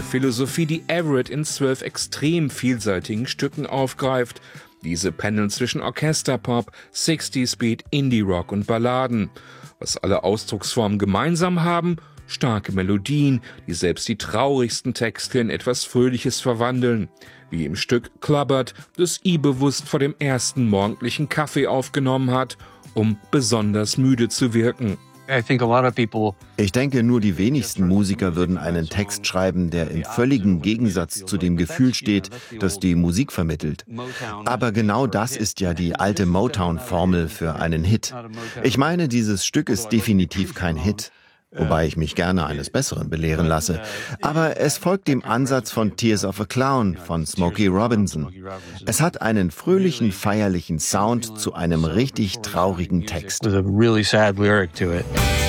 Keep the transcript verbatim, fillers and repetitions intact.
Philosophie, die Everett in zwölf extrem vielseitigen Stücken aufgreift. Diese pendeln zwischen Orchesterpop, sechziger Beat, Indie-Rock und Balladen. Was alle Ausdrucksformen gemeinsam haben: starke Melodien, die selbst die traurigsten Texte in etwas Fröhliches verwandeln. Wie im Stück Clubbert, das I bewusst vor dem ersten morgendlichen Kaffee aufgenommen hat, um besonders müde zu wirken. Ich denke, nur die wenigsten Musiker würden einen Text schreiben, der im völligen Gegensatz zu dem Gefühl steht, das die Musik vermittelt. Aber genau das ist ja die alte Motown-Formel für einen Hit. Ich meine, dieses Stück ist definitiv kein Hit. Wobei ich mich gerne eines Besseren belehren lasse. Aber es folgt dem Ansatz von Tears of a Clown von Smokey Robinson. Es hat einen fröhlichen, feierlichen Sound zu einem richtig traurigen Text. With a really sad lyric to it.